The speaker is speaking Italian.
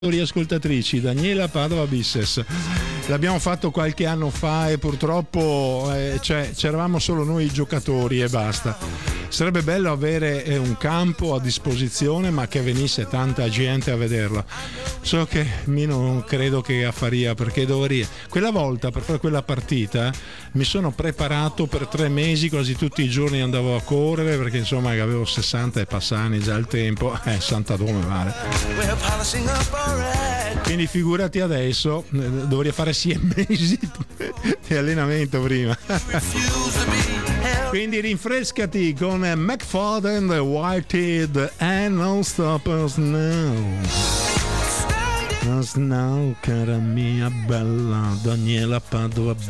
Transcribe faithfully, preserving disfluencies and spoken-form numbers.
ascoltatrici, Daniela Padova Bisses. L'abbiamo fatto qualche anno fa e purtroppo eh, cioè, c'eravamo solo noi giocatori e basta. Sarebbe bello avere eh, un campo a disposizione, ma che venisse tanta gente a vederla. So che mi non credo che affaria, perché dovrei. Quella volta per fare quella partita mi sono preparato per tre mesi, quasi tutti i giorni andavo a correre, perché insomma avevo sessanta e passani già al tempo, eh santadome male. Quindi figurati adesso, dovrei fare sei mesi di allenamento prima. Quindi rinfrescati con McFadden, The Whitehead and Non Stop Us Now. Us Now, cara mia bella Daniela Padova